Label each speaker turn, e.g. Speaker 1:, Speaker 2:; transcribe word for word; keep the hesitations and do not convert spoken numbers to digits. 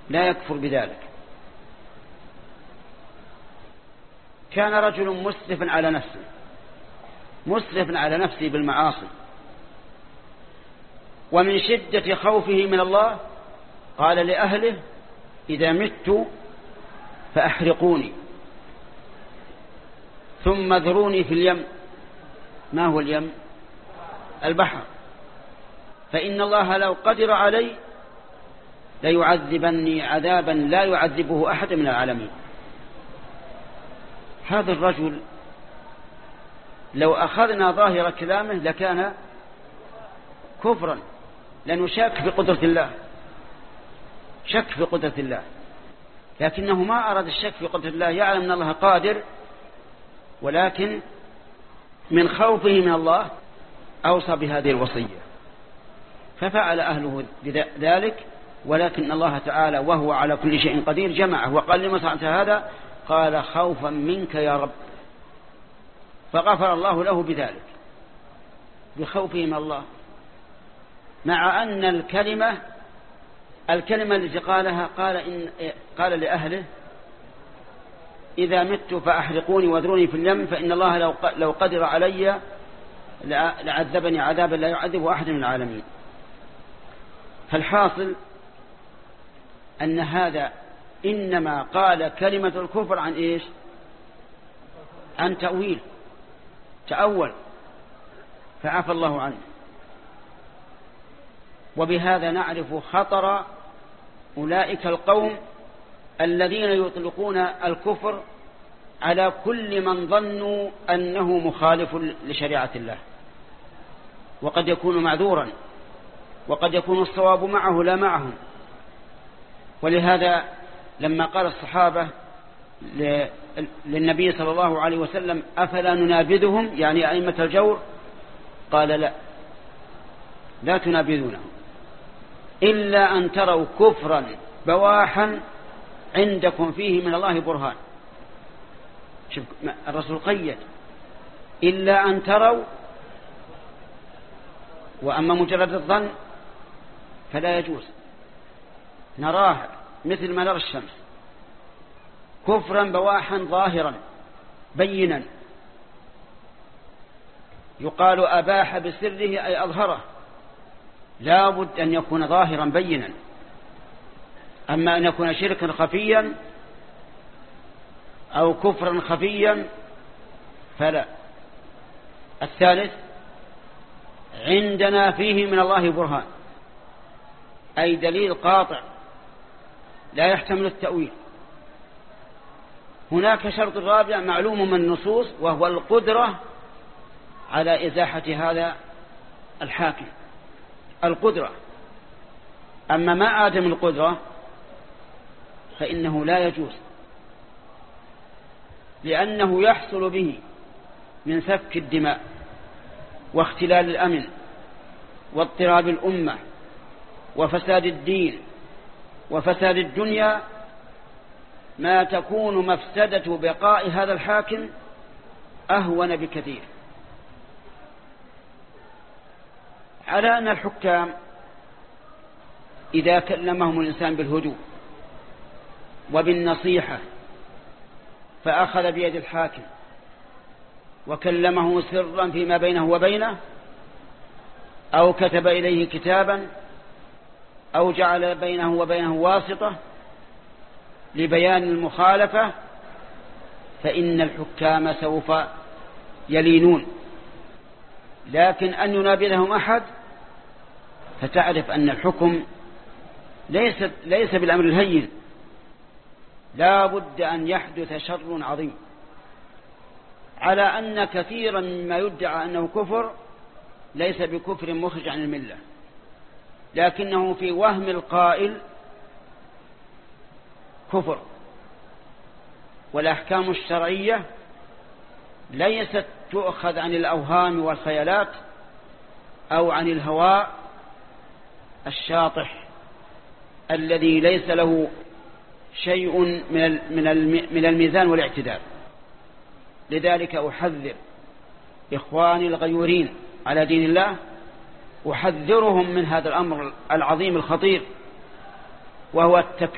Speaker 1: لا يكفر بذلك. كان رجل مسرفا على نفسه مسرفا على نفسه بالمعاصي، ومن شدة خوفه من الله قال لأهله إذا مت فأحرقوني ثم ذروني في اليم. ما هو اليم؟ البحر. فإن الله لو قدر علي ليعذبني عذابا لا يعذبه أحد من العالمين. هذا الرجل لو أخذنا ظاهر كلامه لكان كفرا، لأنه شك في قدرة الله شك في قدرة الله لكنه ما أراد الشك في قدرة الله، يعلم أن الله قادر، ولكن من خوفه من الله أوصى بهذه الوصية، ففعل أهله ذلك. ولكن الله تعالى وهو على كل شيء قدير جمعه وقال لما صنعت هذا؟ قال خوفا منك يا رب، فغفر الله له بذلك بخوفه من الله، مع أن الكلمة الكلمة التي قالها قال, إن قال لأهله إذا مت فأحرقوني واذروني في اليم فإن الله لو قدر علي لعذبني عذابا لا يعذبه أحد من العالمين. فالحاصل أن هذا إنما قال كلمة الكفر عن إيش؟ عن تأويل، تأول فعفى الله عنه. وبهذا نعرف خطر أولئك القوم الذين يطلقون الكفر على كل من ظنوا أنه مخالف لشريعة الله، وقد يكون معذورا، وقد يكون الصواب معه لا معهم. ولهذا لما قال الصحابة للنبي صلى الله عليه وسلم أفلا ننابذهم، يعني أئمة الجور، قال لا لا تنابذونهم إلا أن تروا كفرا بواحا عندكم فيه من الله برهان. شوف الرسول قيد إلا أن تروا، وأما مجرد الظن فلا يجوز، نراه مثل ما نرى الشمس كفرا بواحا ظاهرا بينا، يقال أباح بسره أي أظهره، لا بد أن يكون ظاهرا بينا. أما أن يكون شركا خفيا أو كفرا خفيا فلا. الثالث عندنا فيه من الله برهان، أي دليل قاطع لا يحتمل التأويل. هناك شرط رابع معلوم من النصوص، وهو القدرة على إزاحة هذا الحاكم، القدرة. أما ما آدم القدرة فإنه لا يجوز، لأنه يحصل به من سفك الدماء واختلال الأمن واضطراب الأمة وفساد الدين وفساد الدنيا، ما تكون مفسدة بقاء هذا الحاكم أهون بكثير. على أن الحكام إذا كلمهم الإنسان بالهدوء وبالنصيحة فأخذ بيد الحاكم وكلمه سرا فيما بينه وبينه، أو كتب إليه كتابا، أو جعل بينه وبينه واسطة لبيان المخالفة، فإن الحكام سوف يلينون. لكن أن ينابذهم أحد فتعرف أن الحكم ليس, ليس بالأمر الهين، لا بد أن يحدث شر عظيم. على أن كثيرا مما يدعى أنه كفر ليس بكفر مخرج عن الملة، لكنه في وهم القائل كفر. والأحكام الشرعية ليست تؤخذ عن الأوهام والخيالات أو عن الهواء الشاطح الذي ليس له شيء من الميزان والاعتدال. لذلك أحذر إخواني الغيورين على دين الله، أحذرهم من هذا الأمر العظيم الخطير، وهو التكفير